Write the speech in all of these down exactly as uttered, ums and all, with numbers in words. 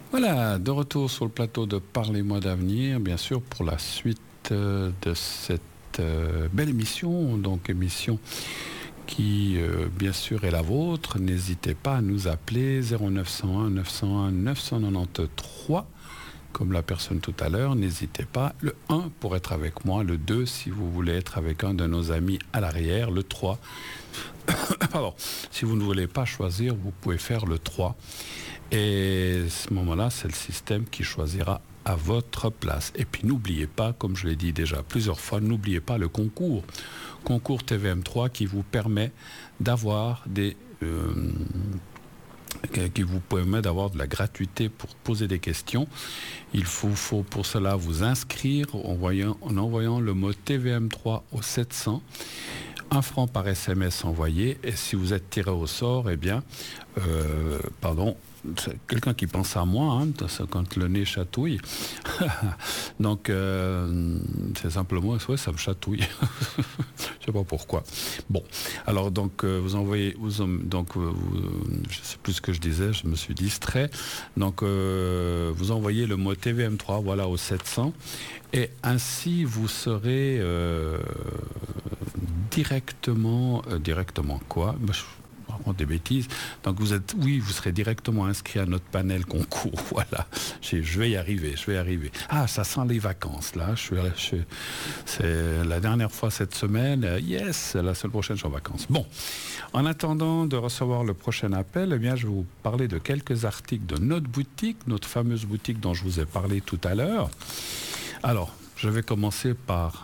Voilà, de retour sur le plateau de Parlez-moi d'avenir, bien sûr, pour la suite euh, de cette euh, belle émission, donc émission qui, euh, bien sûr, est la vôtre. N'hésitez pas à nous appeler zéro neuf cent un neuf cent un neuf cent quatre-vingt-treize, comme la personne tout à l'heure. N'hésitez pas. Le un pour être avec moi, le deux si vous voulez être avec un de nos amis à l'arrière, le trois. Pardon. Si vous ne voulez pas choisir, vous pouvez faire le trois. Et à ce moment-là, c'est le système qui choisira à votre place. Et puis n'oubliez pas, comme je l'ai dit déjà plusieurs fois, n'oubliez pas le concours. Concours T V M trois qui vous permet d'avoir des... Euh, qui vous permet d'avoir de la gratuité pour poser des questions. Il faut, faut pour cela vous inscrire en envoyant, en envoyant le mot T V M trois au sept cents. Un franc par S M S envoyé. Et si vous êtes tiré au sort, eh bien, euh, pardon, c'est quelqu'un qui pense à moi, hein, quand le nez chatouille. Donc, euh, c'est simplement, ouais, ça me chatouille. Je sais pas pourquoi. Bon, alors donc euh, vous envoyez, vous, donc euh, vous, je sais plus ce que je disais, je me suis distrait. Donc, euh, vous envoyez le mot T V M trois, voilà, au sept cents, et ainsi vous serez euh, directement, euh, directement quoi? Bah, je, des bêtises. Donc vous êtes, oui, vous serez directement inscrit à notre panel concours. Voilà, je, je vais y arriver, je vais y arriver. Ah, ça sent les vacances là. Je, je, c'est la dernière fois cette semaine. Yes, la semaine prochaine je suis en vacances. Bon, en attendant de recevoir le prochain appel, eh bien, je vais vous parler de quelques articles de notre boutique, notre fameuse boutique dont je vous ai parlé tout à l'heure. Alors, je vais commencer par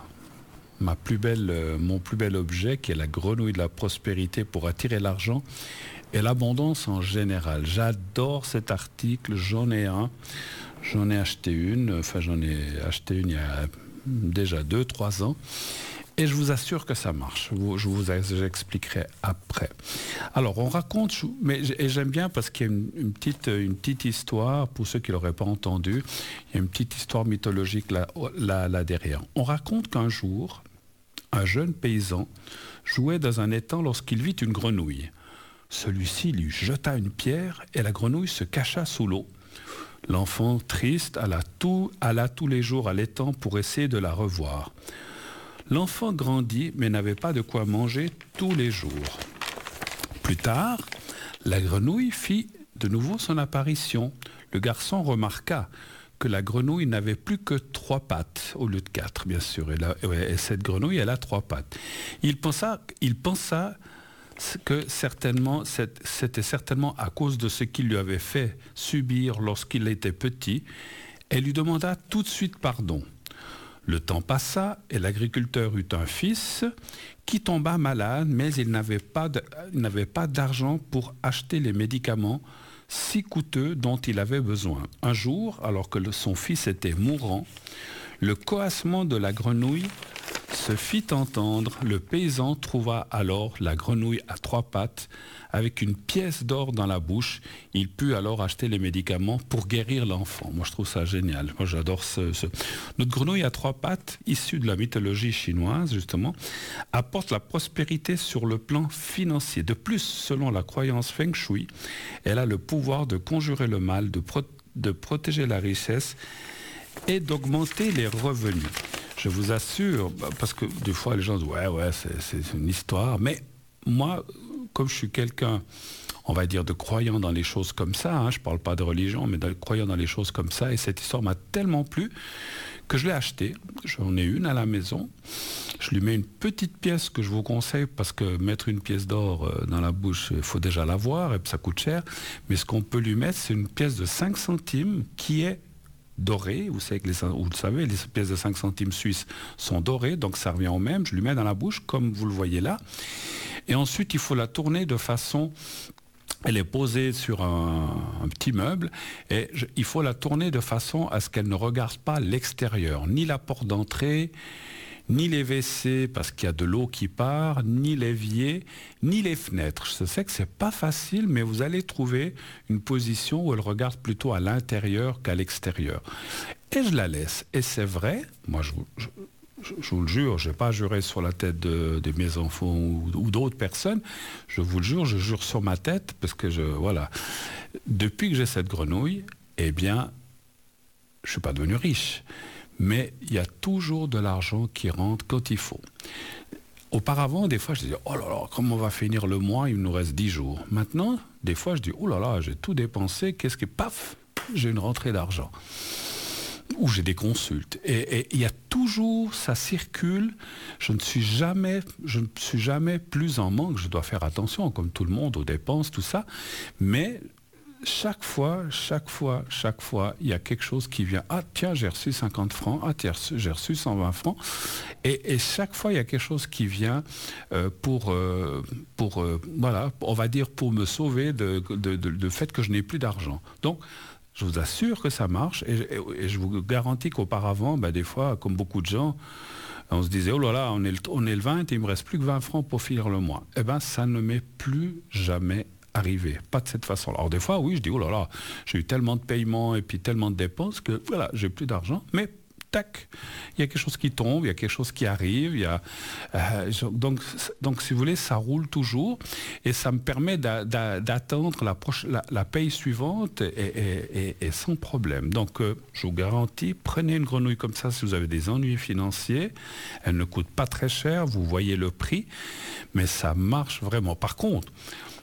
Ma plus belle, euh, mon plus bel objet, qui est la grenouille de la prospérité pour attirer l'argent et l'abondance en général. J'adore cet article, j'en ai un, j'en ai acheté une, enfin j'en ai acheté une il y a déjà deux, trois ans, et je vous assure que ça marche. Je vous, je vous expliquerai après. Alors, on raconte, mais et j'aime bien parce qu'il y a une, une, petite, une petite histoire, pour ceux qui ne l'auraient pas entendu, il y a une petite histoire mythologique là, là, là derrière. On raconte qu'un jour, un jeune paysan jouait dans un étang lorsqu'il vit une grenouille. Celui-ci lui jeta une pierre et la grenouille se cacha sous l'eau. L'enfant, triste, alla, tout, alla tous les jours à l'étang pour essayer de la revoir. L'enfant grandit, mais n'avait pas de quoi manger tous les jours. Plus tard, la grenouille fit de nouveau son apparition. Le garçon remarqua que la grenouille n'avait plus que trois pattes, au lieu de quatre, bien sûr. Et, la, et cette grenouille, elle a trois pattes. Il pensa, il pensa que certainement, c'était certainement à cause de ce qu'il lui avait fait subir lorsqu'il était petit, et lui demanda tout de suite pardon. Le temps passa et l'agriculteur eut un fils qui tomba malade, mais il n'avait pas de, il n'avait pas d'argent pour acheter les médicaments si coûteux dont il avait besoin. Un jour, alors que le, son fils était mourant, le coassement de la grenouille se fit entendre. Le paysan trouva alors la grenouille à trois pattes avec une pièce d'or dans la bouche. Il put alors acheter les médicaments pour guérir l'enfant. Moi, je trouve ça génial. Moi, j'adore ce, ce... Notre grenouille à trois pattes, issue de la mythologie chinoise, justement, apporte la prospérité sur le plan financier. De plus, selon la croyance Feng Shui, elle a le pouvoir de conjurer le mal, de, pro... de protéger la richesse et d'augmenter les revenus. Je vous assure, parce que des fois les gens disent ouais, ouais, c'est, c'est une histoire, mais moi, comme je suis quelqu'un, on va dire, de croyant dans les choses comme ça, hein, je ne parle pas de religion, mais de croyant dans les choses comme ça, et cette histoire m'a tellement plu que je l'ai achetée. J'en ai une à la maison. Je lui mets une petite pièce que je vous conseille, parce que mettre une pièce d'or dans la bouche, il faut déjà l'avoir, et ça coûte cher. Mais ce qu'on peut lui mettre, c'est une pièce de cinq centimes qui est dorée. Vous savez que les, vous le savez, les pièces de cinq centimes suisses sont dorées, donc ça revient au même. Je lui mets dans la bouche, comme vous le voyez là. Et ensuite, il faut la tourner de façon... Elle est posée sur un, un petit meuble et je, il faut la tourner de façon à ce qu'elle ne regarde pas l'extérieur, ni la porte d'entrée, ni les W C parce qu'il y a de l'eau qui part, ni l'évier, ni les fenêtres. Je sais que c'est pas facile, mais vous allez trouver une position où elle regarde plutôt à l'intérieur qu'à l'extérieur. Et je la laisse. Et c'est vrai, moi je, je Je vous le jure, je n'ai pas juré sur la tête de, de mes enfants ou, ou d'autres personnes. Je vous le jure, je jure sur ma tête parce que je, voilà. Depuis que j'ai cette grenouille, eh bien, je ne suis pas devenu riche. Mais il y a toujours de l'argent qui rentre quand il faut. Auparavant, des fois, je disais, oh là là, comment on va finir le mois, il nous reste dix jours. Maintenant, des fois, je dis, oh là là, j'ai tout dépensé, qu'est-ce que, paf, j'ai une rentrée d'argent. Ou j'ai des consultes. Et il y a toujours, ça circule, je ne suis jamais, je ne suis jamais plus en manque, je dois faire attention, comme tout le monde, aux dépenses, tout ça, mais chaque fois, chaque fois, chaque fois, il y a quelque chose qui vient. Ah tiens, j'ai reçu cinquante francs. Ah tiens, j'ai reçu cent vingt francs. Et, et chaque fois, il y a quelque chose qui vient euh, pour, euh, pour euh, voilà, on va dire pour me sauver de, de, de, de fait que je n'ai plus d'argent. Donc, je vous assure que ça marche. Et, et, et je vous garantis qu'auparavant, ben, des fois, comme beaucoup de gens, on se disait, oh là là, on est le, on est le vingt et il me reste plus que vingt francs pour finir le mois. Eh bien, ça ne m'est plus jamais arrivé. Pas de cette façon-là. Alors des fois, oui, je dis, oh là là, j'ai eu tellement de paiements et puis tellement de dépenses que voilà, j'ai plus d'argent, mais tac, il y a quelque chose qui tombe, il y a quelque chose qui arrive, il y a, euh, donc, donc si vous voulez, ça roule toujours et ça me permet d'a, d'a, d'attendre la, proche, la, la paye suivante et, et, et, et sans problème. Donc euh, je vous garantis, prenez une grenouille comme ça si vous avez des ennuis financiers, elle ne coûte pas très cher, vous voyez le prix, mais ça marche vraiment. Par contre,